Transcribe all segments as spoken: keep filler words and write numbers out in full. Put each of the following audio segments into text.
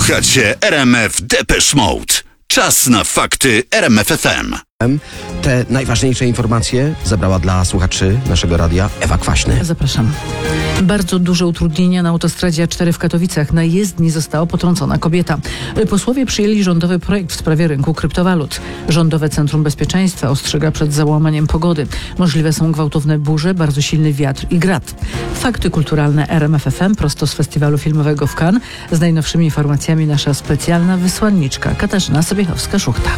Słuchacie R M F Depeche Mode. Czas na fakty R M F F M. Te najważniejsze informacje zabrała dla słuchaczy naszego radia Ewa Kwaśny. Zapraszam. Bardzo duże utrudnienia na autostradzie A cztery w Katowicach. Na jezdni została potrącona kobieta. Posłowie przyjęli rządowy projekt w sprawie rynku kryptowalut. Rządowe Centrum Bezpieczeństwa ostrzega przed załamaniem pogody. Możliwe są gwałtowne burze, bardzo silny wiatr i grad. Fakty kulturalne R M F F M prosto z festiwalu filmowego w Cannes. Z najnowszymi informacjami nasza specjalna wysłanniczka Katarzyna Sobiechowska-Szuchta.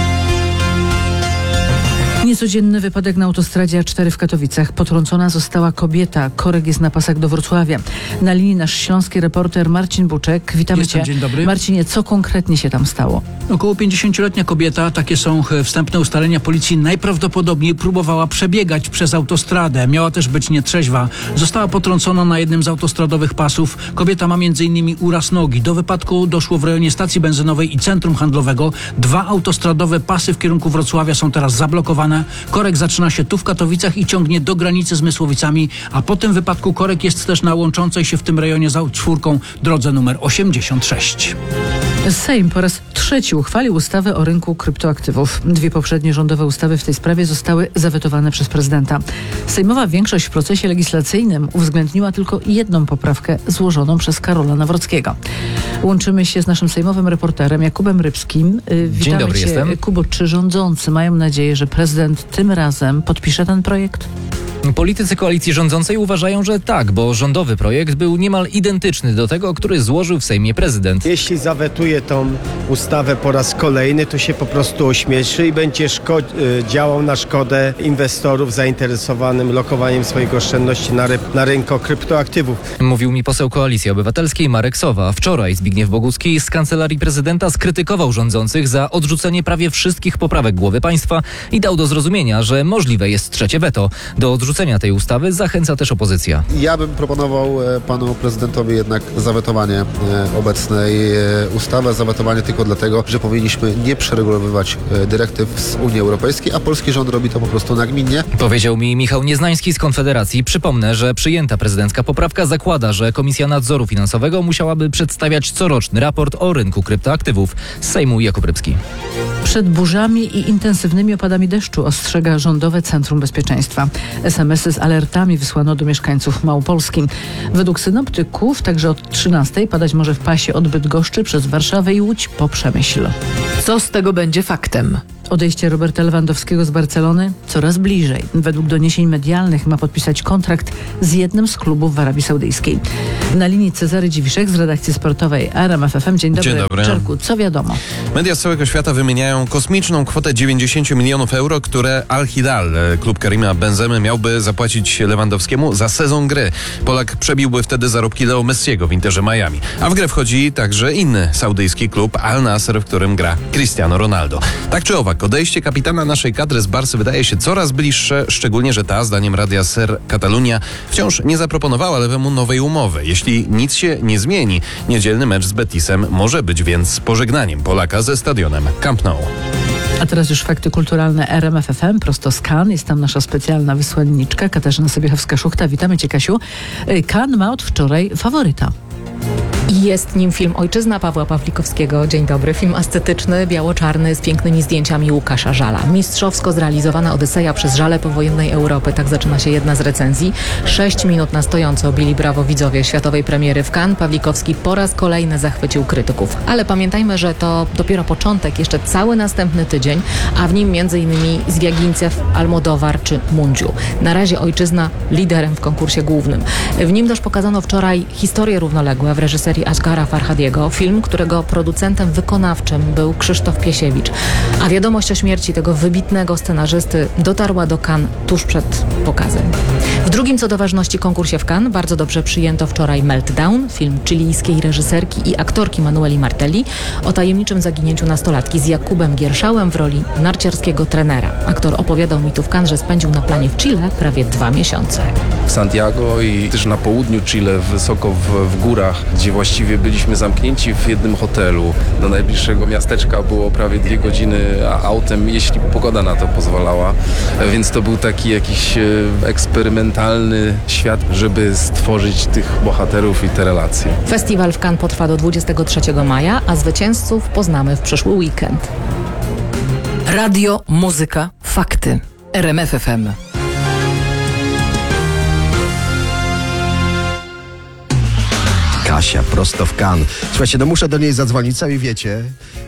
Niecodzienny wypadek na autostradzie A cztery w Katowicach. Potrącona została kobieta. Korek jest na pasach do Wrocławia. Na linii nasz śląski reporter Marcin Buczek. Witamy Jestem, Cię. dzień dobry. Marcinie, co konkretnie się tam stało? Około pięćdziesięcioletnia kobieta, takie są wstępne ustalenia policji, najprawdopodobniej próbowała przebiegać przez autostradę. Miała też być nietrzeźwa. Została potrącona na jednym z autostradowych pasów. Kobieta ma między innymi uraz nogi. Do wypadku doszło w rejonie stacji benzynowej i centrum handlowego. Dwa autostradowe pasy w kierunku Wrocławia są teraz zablokowane. Korek zaczyna się tu w Katowicach i ciągnie do granicy z Mysłowicami, a po tym wypadku korek jest też na łączącej się w tym rejonie z A cztery drodze numer osiemdziesiąt sześć. Sejm po raz trzeci uchwalił ustawę o rynku kryptoaktywów. Dwie poprzednie rządowe ustawy w tej sprawie zostały zawetowane przez prezydenta. Sejmowa większość w procesie legislacyjnym uwzględniła tylko jedną poprawkę złożoną przez Karola Nawrockiego. Łączymy się z naszym sejmowym reporterem Jakubem Rybskim. Witamy Dzień dobry, Cię, jestem. Kubo, czy rządzący mają nadzieję, że prezydent tym razem podpisze ten projekt? Politycy koalicji rządzącej uważają, że tak, bo rządowy projekt był niemal identyczny do tego, który złożył w Sejmie prezydent. Jeśli zawetuje tą ustawę po raz kolejny, to się po prostu ośmieszy i będzie szko- działał na szkodę inwestorów zainteresowanym lokowaniem swoich oszczędności na, ry- na rynku kryptoaktywów. Mówił mi poseł Koalicji Obywatelskiej Marek Sowa. Wczoraj Zbigniew Bogucki z Kancelarii Prezydenta skrytykował rządzących za odrzucenie prawie wszystkich poprawek głowy państwa i dał do zrozumienia, że możliwe jest trzecie weto. Do odrzucenia tej ustawy zachęca też opozycja. Ja bym proponował e, panu prezydentowi jednak zawetowanie e, obecnej e, ustawy, zawetowanie tylko dlatego, że powinniśmy nie przeregulowywać e, dyrektyw z Unii Europejskiej, a polski rząd robi to po prostu nagminnie. Powiedział mi Michał Nieznański z Konfederacji. Przypomnę, że przyjęta prezydencka poprawka zakłada, że Komisja Nadzoru Finansowego musiałaby przedstawiać coroczny raport o rynku kryptoaktywów. Z Sejmu Jakub Rybski. Przed burzami i intensywnymi opadami deszczu ostrzega Rządowe Centrum Bezpieczeństwa. es em esy z alertami wysłano do mieszkańców Małopolski. Według synoptyków także od trzynastej padać może w pasie od Bydgoszczy przez Warszawę i Łódź po Przemyśl. Co z tego będzie faktem? Odejście Roberta Lewandowskiego z Barcelony coraz bliżej. Według doniesień medialnych ma podpisać kontrakt z jednym z klubów w Arabii Saudyjskiej. Na linii Cezary Dziwiszek z redakcji sportowej R M F F M. Dzień dobry. Dzień dobry. Czarku, co wiadomo? Media z całego świata wymieniają kosmiczną kwotę dziewięćdziesiąt milionów euro, które Al Hilal, klub Karima Benzemy, miałby zapłacić Lewandowskiemu za sezon gry. Polak przebiłby wtedy zarobki Leo Messiego w Interze Miami. A w grę wchodzi także inny saudyjski klub Al Nasr, w którym gra Cristiano Ronaldo. Tak czy owak, odejście kapitana naszej kadry z Barsy wydaje się coraz bliższe, szczególnie, że ta, zdaniem Radia Ser Catalunya, wciąż nie zaproponowała lewemu nowej umowy. Jeśli nic się nie zmieni, niedzielny mecz z Betisem może być więc pożegnaniem Polaka ze stadionem Camp Nou. A teraz już fakty kulturalne R M F F M, prosto z Cannes. Jest tam nasza specjalna wysłanniczka Katarzyna Sobiechowska-Szuchta. Witamy Cię, Kasiu. Cannes ma od wczoraj faworyta. I jest nim film Ojczyzna Pawła Pawlikowskiego. Dzień dobry. Film ascetyczny, biało-czarny, z pięknymi zdjęciami Łukasza Żala. Mistrzowsko zrealizowana Odyseja przez Żale powojennej Europy. Tak zaczyna się jedna z recenzji. Sześć minut na stojąco bili brawo widzowie światowej premiery w Cannes. Pawlikowski po raz kolejny zachwycił krytyków. Ale pamiętajmy, że to dopiero początek, jeszcze cały następny tydzień, a w nim między innymi Zwiagincew, Almodowar czy Mundziu. Na razie Ojczyzna liderem w konkursie głównym. W nim też pokazano wczoraj historie równoległe w reżyserii Asghara Farhadiego, film, którego producentem wykonawczym był Krzysztof Piesiewicz. A wiadomość o śmierci tego wybitnego scenarzysty dotarła do Cannes tuż przed pokazem. W drugim co do ważności konkursie w Cannes bardzo dobrze przyjęto wczoraj Meltdown, film chilijskiej reżyserki i aktorki Manueli Martelli o tajemniczym zaginięciu nastolatki z Jakubem Gierszałem w roli narciarskiego trenera. Aktor opowiadał mi tu w Cannes, że spędził na planie w Chile prawie dwa miesiące. W Santiago i też na południu Chile, wysoko w, w górach, gdzie właściwie byliśmy zamknięci w jednym hotelu. Do najbliższego miasteczka było prawie dwie godziny autem, jeśli pogoda na to pozwalała. Więc to był taki jakiś eksperymentalny idealny świat, żeby stworzyć tych bohaterów i te relacje. Festiwal w Cannes potrwa do dwudziestego trzeciego maja, a zwycięzców poznamy w przyszły weekend. Radio, muzyka, fakty. R M F F M. Kasia, prosto w Cannes. Słuchajcie, no muszę do niej zadzwonić, sami wiecie.